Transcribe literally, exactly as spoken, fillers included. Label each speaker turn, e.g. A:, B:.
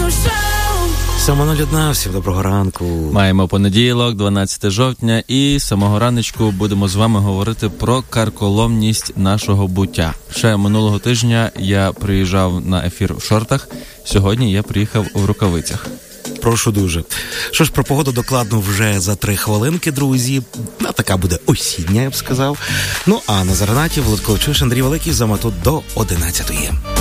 A: сьома нуль одна, всім доброго ранку.
B: Маємо понеділок, дванадцяте жовтня, і з самого раночку будемо з вами говорити про карколомність нашого буття. Ще минулого тижня я приїжджав на ефір в шортах, сьогодні я приїхав в рукавицях.
A: Прошу дуже. Що ж, про погоду докладно вже за три хвилинки, друзі. Ну, така буде осіння, я б сказав. Ну, а на Зарнаті Володко Чуш, Андрій Великий, за матут до одинадцятої.